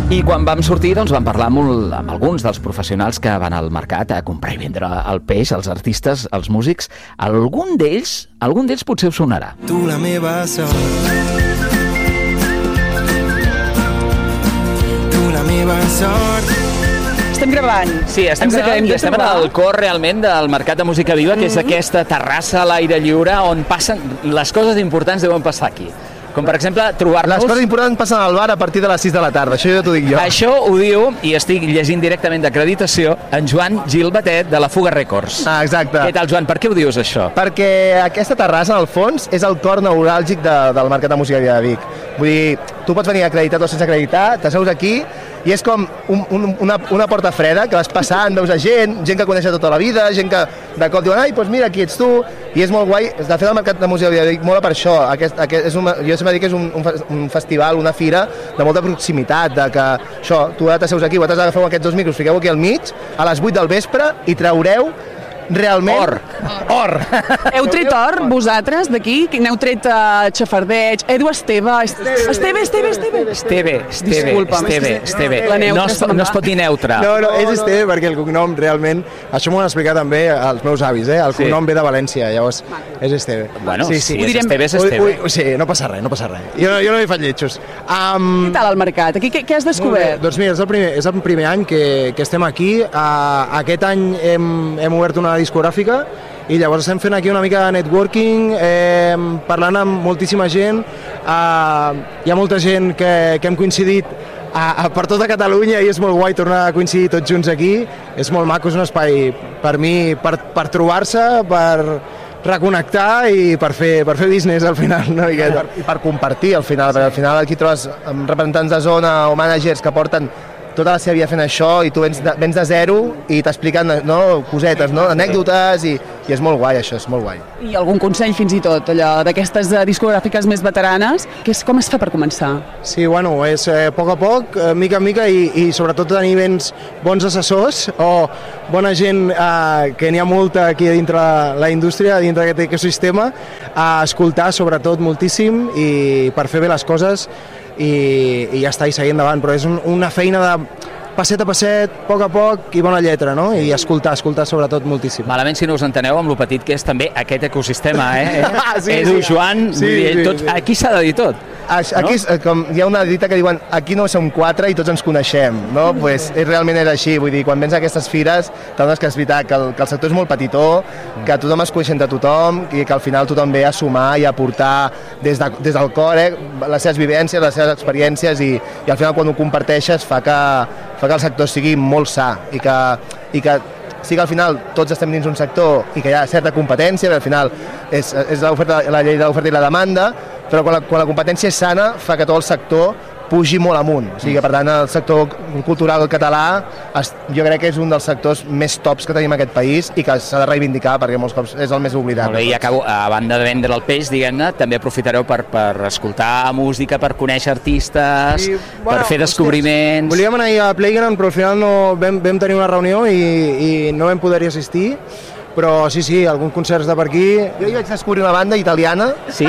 I quan vam sortir, doncs, vam parlar amb alguns dels professionals que van al mercat a comprar i vendre el peix, els artistes, els músics. Algun d'ells potser us sonarà. Tu la meva sort, tu la meva sort. Estem gravant. Sí, estem gravant i estem al cor realment del Mercat de Música Viva, que és aquesta terrassa a l'aire lliure on passen les coses importants deuen passar aquí. Com, per exemple, trobar-nos... Les coses importants passen al bar a partir de les 6 de la tarda, això ja t'ho dic jo. Això ho diu, i estic llegint directament d'acreditació, en Joan Gil Batet, de la Fuga Records. Ah, exacte. Què tal, Joan? Per què ho dius, això? Perquè aquesta terrassa, al fons, és el cor neuràlgic del Mercat de Música Viva de Vic. Vull dir, tu pots venir acreditat o sense acreditar, t'asseus aquí i és com una porta freda que vas passant, veus a gent que coneixes tota la vida, gent que de cop diuen, ai, doncs mira, aquí ets tu, i és molt guai. De fet, el Mercat de Música Viva de Vic mola per això. Jo sempre dic que és un festival, una fira de molta proximitat, de que això, tu ara t'asseus aquí, vosaltres agafeu aquests 2 micros, fiqueu aquí al mig, a les 8 del vespre, i traureu realment... Or! Heu tret or, vosaltres, d'aquí? N'heu tret xafardeig, Edu Esteve... Esteve. No es pot dir neutre. No, és Esteve perquè el cognom realment... Això m'ho han explicat també els meus avis, El cognom ve de València, llavors és Esteve. Bueno, sí, sí. Esteve és Esteve. Sí, no passa res. Jo no hi faig lletjos. Què tal el mercat? Aquí què has descobert? Doncs mira, és el primer any que estem aquí. Aquest any hem obert una discogràfica i llavors estem fent aquí una mica de networking, parlant amb moltíssima gent. Hi ha molta gent que hem coincidit per tota Catalunya i és molt guai tornar a coincidir tots junts aquí. És molt maco, és un espai per mi per trobar-se, per reconnectar i per fer business al final una miqueta. I per compartir al final, perquè al final aquí trobes representants de zona o managers que porten tota la seva vida fent això i tu vens de zero i t'expliquen cosetes, anècdotes i és molt guai això, és molt guai. I algun consell fins i tot, allò d'aquestes discogràfiques més veteranes, com es fa per començar? Sí, bueno, és a poc, mica en mica i sobretot tenir bons assessors o bona gent que n'hi ha molta aquí dintre la indústria, dintre d'aquest ecosistema, a escoltar sobretot moltíssim i per fer bé les coses i ja està, i seguir endavant, però és una feina de passet a passet, poc a poc i bona lletra, no? I escoltar sobretot moltíssim. Malament si no us enteneu amb lo petit que és també aquest ecosistema, Sí, Edu, Joan, aquí s'ha de dir tot. Aquí hi ha una dita que diuen aquí no som 4 i tots ens coneixem, no? Pues realment és així, vull dir, quan vens a aquestes fires t'adones que és veritat que el sector és molt petitó, que tothom es coneix de tothom i que al final tothom ve a sumar i a portar des del cor les seves vivències, les seves experiències i al final quan ho comparteixes fa que el sector sigui molt sa i que sí que al final tots estem dins un sector i que hi ha certa competència, que al final és la llei de l'oferta i la demanda, però quan la competència és sana fa que tot el sector pugi molt amunt. O sigui que, per tant, el sector cultural català jo crec que és un dels sectors més tops que tenim en aquest país i que s'ha de reivindicar perquè molts cops és el més oblidat. Molt bé, i acabo, a banda de vendre el peix, diguem-ne, també aprofitareu per escoltar música, per conèixer artistes, per fer descobriments... Volíem anar a Playground, però al final vam tenir una reunió i no vam poder-hi assistir. Però sí, alguns concerts de per aquí... Jo hi vaig descobrir una banda italiana. Sí?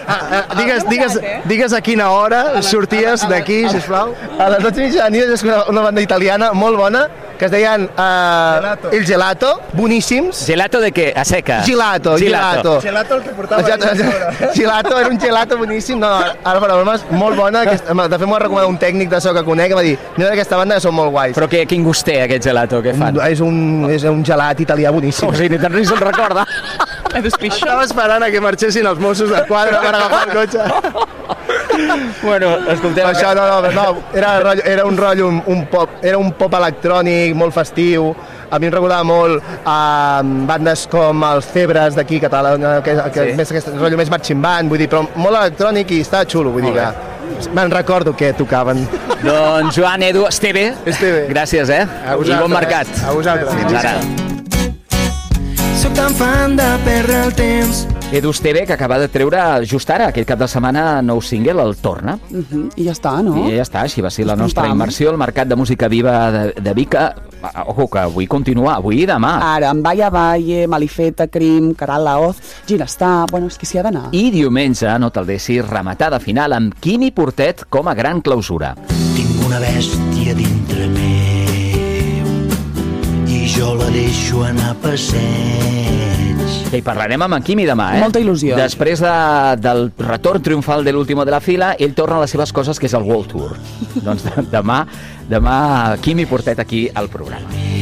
Digues a quina hora sorties d'aquí, sisplau. A les 12:30 de la nit vaig descobrir una banda italiana molt bona que es deien El Gelato, boníssims. Gelato de què? A seca? Gelato. Gelato el que portava Gelato era un gelato boníssim. No, ara per bromes, molt bona. De fet m'ho va recomanar un tècnic de so que conec que va dir, mira aquesta banda que són molt guais. Però quin gust té aquest gelato? Què fan? És un gelat italià boníssim. O sigui, ni tan res se'n recorda. Estava esperant a que marxessin els Mossos d'Esquadra per agafar el cotxe. Bueno, escolteu... Això no, era un rotllo, era un pop electrònic molt festiu. A mi em recordava molt bandes com els Cebres d'aquí, Catalunya, que és aquest rotllo més marching band, vull dir, però molt electrònic i estava xulo, vull dir que me'n recordo que tocaven. Doncs Joan, Edu, Esteve, gràcies, I bon mercat. A vosaltres. Fins ara. Soc tan fan de perdre el temps Edu Esteve, que acaba de treure just ara, aquest cap de setmana, nou single, el Torna. I ja està, no? I ja està, així va ser la nostra Pam. immersió al Mercat de Música Viva de Vic. Ojo, que avui continua, avui i demà. Ara, amb Vaya Valle, Malifeta, Crim, Caral Laoz, Ginestar... Bueno, és que s'hi ha d'anar. I diumenge, no te'l deixis, rematada final amb Quimi Portet com a gran clausura. Tinc una bèstia dintre meu i jo la deixo anar a passeig. I parlarem amb en Quimi demà, Molta il·lusió. Després del retorn triomfal de l'último de la fila, ell torna a les seves coses, que és el World Tour. Doncs demà Quimi Portet aquí al programa.